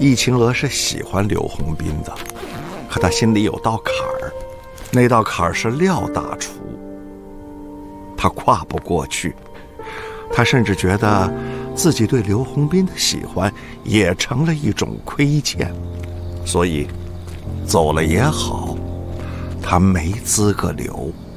易青娥是喜欢刘洪斌的，可他心里有道坎儿，那道坎儿是廖大厨，他跨不过去。他甚至觉得自己对刘洪斌的喜欢也成了一种亏欠，所以走了也好，他没资格留。